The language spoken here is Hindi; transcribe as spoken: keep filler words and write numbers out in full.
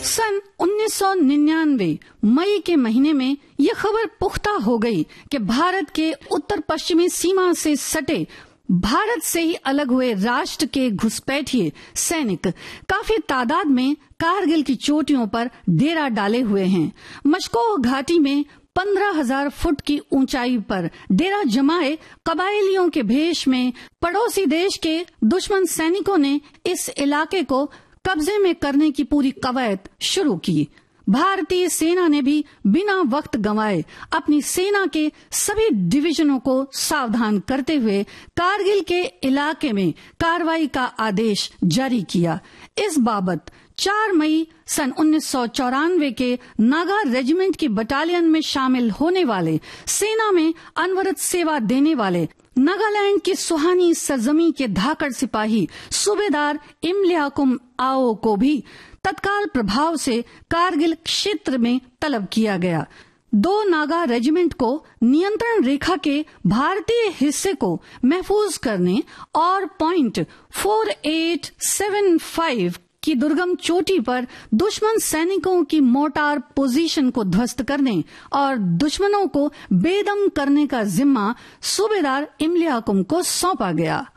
सन उन्नीस सौ निन्यानवे मई के महीने में यह खबर पुख्ता हो गई कि भारत के उत्तर पश्चिमी सीमा से सटे भारत से ही अलग हुए राष्ट्र के घुसपैठिए सैनिक काफी तादाद में कारगिल की चोटियों पर डेरा डाले हुए हैं। मशकोह घाटी में पंद्रह हजार फुट की ऊंचाई पर डेरा जमाए कबायलियों के भेष में पड़ोसी देश के दुश्मन सैनिकों ने इस इलाके को कब्जे में करने की पूरी कवायद शुरू की। भारतीय सेना ने भी बिना वक्त गंवाए अपनी सेना के सभी डिवीजनों को सावधान करते हुए कारगिल के इलाके में कार्रवाई का आदेश जारी किया। इस बाबत चार मई सन उन्नीस सौ चौरानवे के नागा रेजिमेंट की बटालियन में शामिल होने वाले सेना में अनवरत सेवा देने वाले नागालैंड की सुहानी सरजमी के धाकड़ सिपाही सूबेदार इमलियाकुम आओ को भी तत्काल प्रभाव से कारगिल क्षेत्र में तलब किया गया। दो नागा रेजिमेंट को नियंत्रण रेखा के भारतीय हिस्से को महफूज करने और point four eight seven five की दुर्गम चोटी पर दुश्मन सैनिकों की मोर्टार पोजीशन को ध्वस्त करने और दुश्मनों को बेदम करने का जिम्मा सूबेदार इमलियाकुम को सौंपा गया।